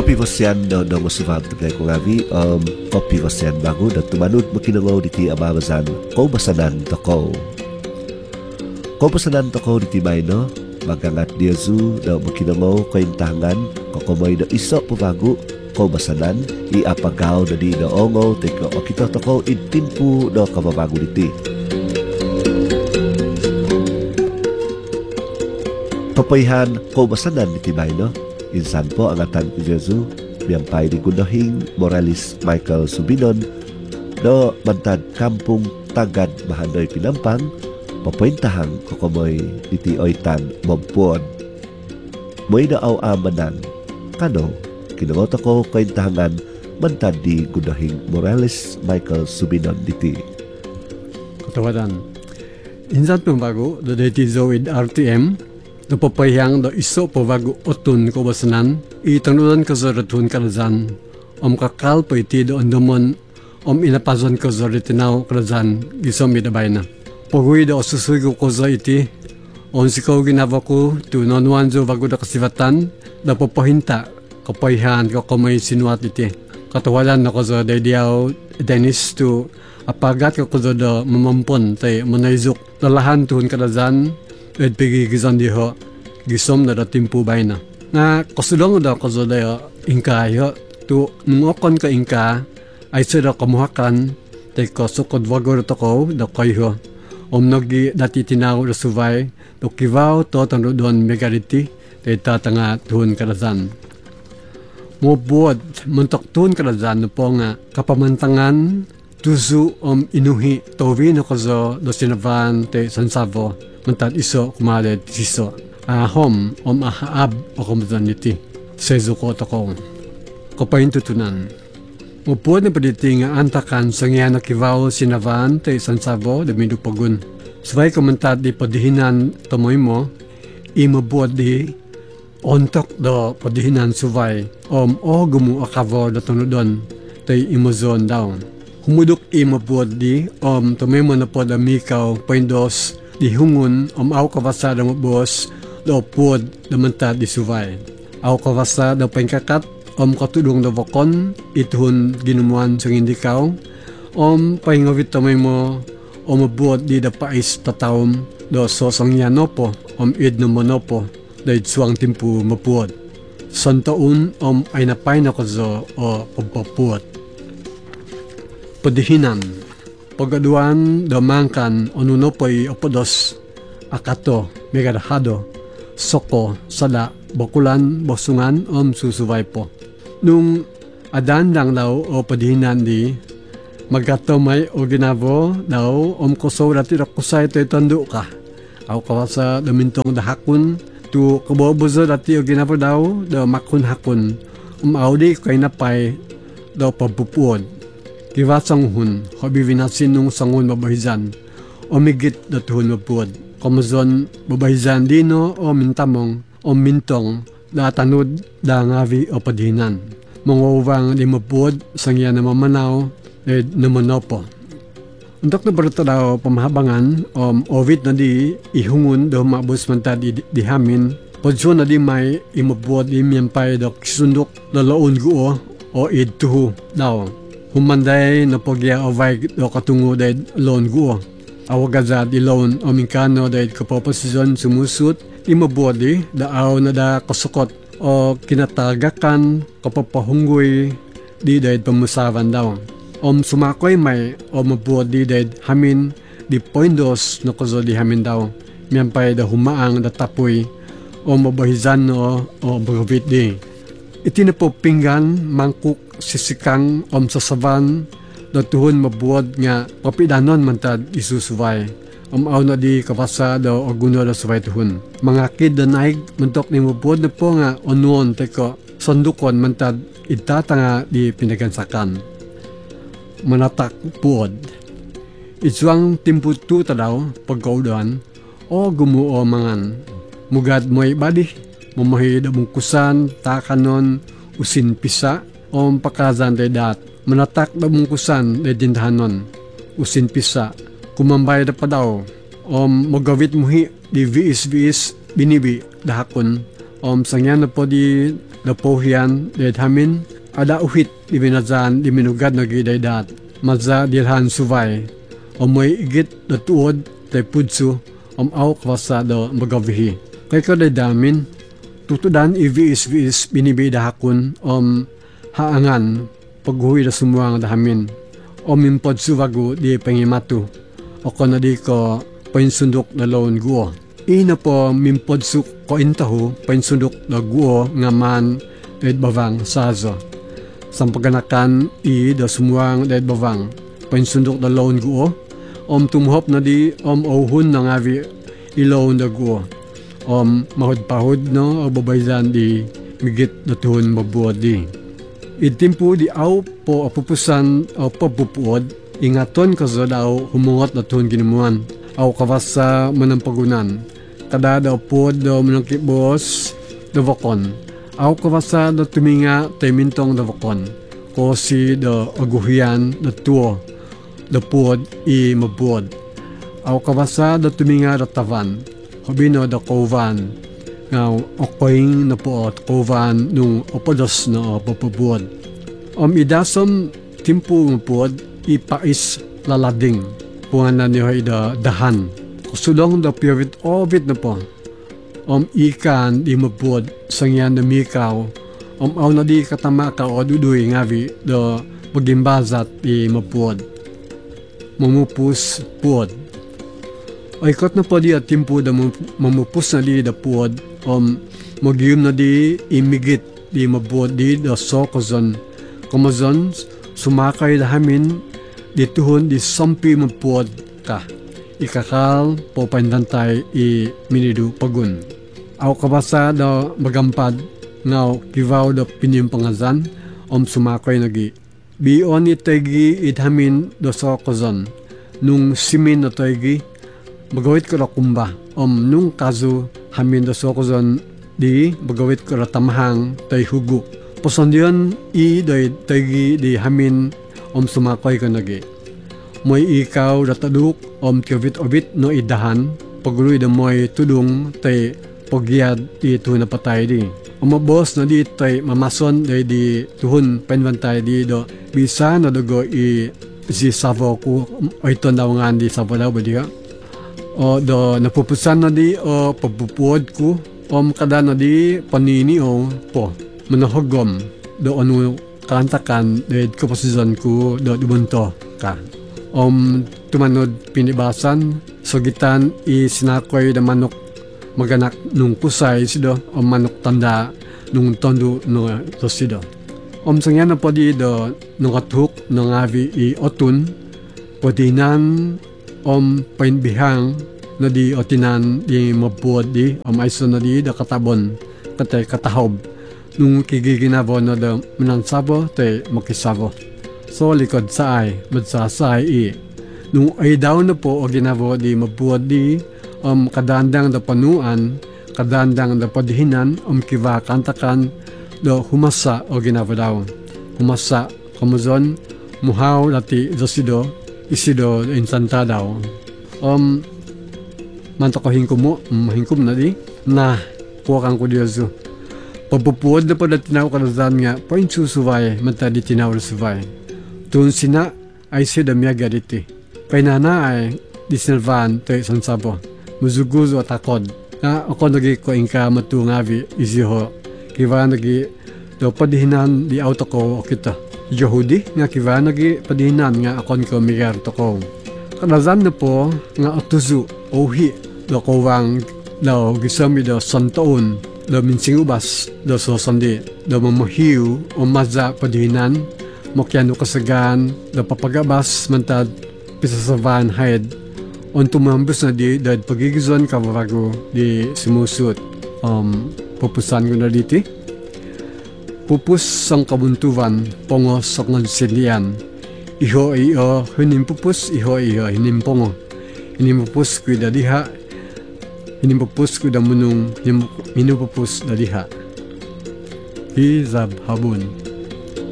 Kopi Vosyan no musufam taglay ko ngavi Kopi Vosyan bago na tumanod makinangaw diti amamazan ko basanan toko. Ko basanan toko diti mayno magangat diazu na makinangaw kaintangan kakumay na iso pubago ko basanan iapagaw na di na ongo teka o kita toko intimpu na kababago diti. Papayhan ko basanan diti mayno insan po ang atan ni Jesu biyampay ni Gundahing Morales Michael Subinon no mantad kampung Tagad Mahandoy Pinampang papuintahang kukumoy iti oitan mompuon mo'y naaw amanan kano kinungot ako kaintahangan mantad di Gundahing Morales Michael Subinon diti katawadan insan po bago do diti Zoid RTM napapayang da iso po bago otun ko basanan itanunan ka sa ratun kalazan kakal po iti do andamon inapazon ka sa ritinaw kalazan gisom idabay na pagui da osusuy ko sa iti sikaw ginaba ko tu nonwanzo bago da kasivatan da papahinta kapayhan ka kumay sinuat iti katawalan na ko sa daydiyaw Dennis tu apagat ka ko sa da mamampon tay manayzuk lalahan tuhun kalazan at pigigizan diho gisom na datimpu bay na nga kasulong da kaso da ingka yo tu ngokon ka ingka ay sila kamuhakan tay kasukod wagor to ko da kayo nagi dati tinaw da suvay do kivaw to tando don megaliti tay tatanga tuhun karazan mo buod muntok tuhun karazan no po nga kapamantangan tuzu inuhi tovi no kaso do sinavan tay sansavo mentad iso kumade siso hom ahaab o kumazan niti sezo ko toko kapain tutunan upo na paditi nga antakan sa nga nakivaw sinavan te sansabo da minupagun sabay komentad di padihinan tomoy mo imabuad di ontok do padihinan suvay o gumu akavo da tunudon te imazon daw humudok imabuad di tomoy mo na po da mikaw paindos di hungun aw kawasa da mabos do pod da mantad di suvay aw kawasa da pangkakat katulong da bakon ituhun ginumuan sa indikaw pahingawit tamay mo mabot di da pais tatawom do sosang yanopo id na monopo da itsuang timpu mapuot santaun ay napay na kazo o pagpapuot padihinan pagaduan damangkan onunopoy opodos akato megadahado soko sada bakulan bosungan susubay po nung adan lang daw o padihinan di magkatomay o ginabo daw kuso dati rakusay to itando ka aw kawasa damintong dahakun tu kabobozo dati o ginabo daw makun hakun audi kay napay daw pabupuon kiwasang hun, hobi vinasin nung sangun babahizan, migit na tuhun mapuod. Kamazon babahizan dino mintamong, mintong, tanud da ngavi o padihinan. Mga uvang di mapuod, sangya na mamanaw, namanopo. Untuk na berita daw pamahabangan, ovit na di ihungun daw mabus mantad dihamin, podso na di may imapuod imiyampay daw kisundok na laon guo o idtuhu daw. Humanday na pagya ovay do katungo dahil loan guo. Awagazad ilon o minkano dahil kapaposisyon sumusut imabodi daaw na da kasukot o kinatagakan kapapahunggoy di dahil pamusavan daw. Sumakoy may o mabodi dahil hamin di poindos na kuzo di hamin daw. Miyampay da humaang da tapoy o mabahizan o bagavit di. Itinapo pinggan mangkuk sisikang sasaban na tuhon mabuod nga papidanon mantad isusubay. Aw na di kapasa daw o guno da subay tuhon. Mga kid na naig mantok ni mabuod na po nga onuon teko sandukon mantad itata nga di pinagansakan. Manatak puod. Isuang timputu tadaw pagkaudan o gumuo mangan. Mugad mo'y badi. Mamahid bungkusan, takanon, usin pisa, pakazan day dat. Manatak na bungkusan day dindahanon, usin pisa. Kumambay da pa daw, magawit muhi, di viis binibi, dahakon, Sangyan na po di dapohian dahil hamin ada uhit di binazan di minugad na gidaydat. Maza dilhan suvay. May igit na tuod tay pudso aw kwasa da magavihi. Kay kaday damin tutudan ivis binibida hakun haangan paghuwi da sumuang dahamin. Impod suwago di pangimatu. Ako na di ko painsundok na laon guo. Ina po mimpod su ko intaho painsundok na guo nga man dahil bavang sazo. Sampaganakan da sumuang dahil bavang painsundok na laon guo. Tumuhop na di auhun na ngavi ilaon na guo. Mahod-pahod no babayzan di migit na tuhon mabuod di. Itimpo di aw po apupusan o pabupuod, ingaton kaso daw humungot na tuhon ginimuan. Aw kawas sa manampagunan. Kada daw po daw manangkibos davakon. Aw kawas sa daw tuminga taymintong davakon. Ko si daw aguhian na tuo, daw puod i mabuod. Aw kawas sa daw tuminga daw tavan. Hobino daw kovan. Nga okoing na po at kovan nung opodos na papabuod. Idasam timpo po ipais lalading. Puanan niyo ida dahan. Kusulong da pirit orbit na po. Ikan di mabuod sangyan na mikaw. Aw na di katama ka o duduy ngavi da pagimbazat di mabuod. Mamupus puod. Aikot na po di at timpo da mamupus na di da puod. Magyum na di imigit di mabuod di da sokozon. Kumazon sumakay da hamin di tuhon di sampi mabuod ka. Ikakal po pandantay i minidu pagun. Aw kabasa da magampad ngaw kivaw da pinimpangazan sumakay nagi. Bion itagi ithamin da sokozon. Nung simin na tagi magawit ko na kumba. Nung kaso hamin da sokozon di magawit ko na tamahang tay hugo. Posondiyon i day tagi di hamin sumakay ka nagi. Moy ikaw dataduk kivit-obit no idahan pagluy da moy tudong tay pagyad ito na patay di. Mabos na di tay mamason day di tuhon penvantay di do bisa na dugo si savo ko ay ito nawangan di savo daw ba di ka? Do napupusan na di pagpupuod ko kada na di panini po manahogom do ano kantakan dahil kaposizan ko do dubunto ka. Tumanod pinibasan sugitan isinakoy da manok maganak nung pusay sido manok tanda nung tondo no to sido. Sangyan na po di do nung kathuk nung avi i otun podinan painbihang na di otinan di mabuod di aiso na di da katabon katay katahob nung kigiginabo na da manansabo tay makisabo. So likod saay, madsasay nung ay daw na po o ginabo di mabuod di kadandang da panuan, kadandang da padihinan kiva kantakan do humasa o ginabo daw. Humasa kamuzon muhaw lati dosido isido insanta daw. Mantokohin ko mo, mahingkom na di na puwakang ko diyoso. Pagpupuod na po na tinaw kanazan nga pain susuvay manta di tinaw na suvay. Tun sina ay sida miyaga diti. Painana ay disinalvan tayo sansabo. Muzuguzo at akod. Ako nagi ko inka matu ngavi isiho. Kiva nagi do padihinan di auto ko o kita. Yahudi nga kiva nagi padihinan nga akon ko migar to ko. Kanazan na po nga atuzu ohi do kowang do gisami do santaon do minsing ubas do sosandi do mamahiw o maza padihinan mokyano kasagan da papagabas mantad pisasavan haid tumambus na di dahil pagigizon kabago di simusut pupusan ko na diti pupus sang kabuntuvan pongos sa ngansilian iho hinimpupus iho hinimpongo hinimpupus ko da diha hinimpupus ko da munong hinupupus da diha hizab habun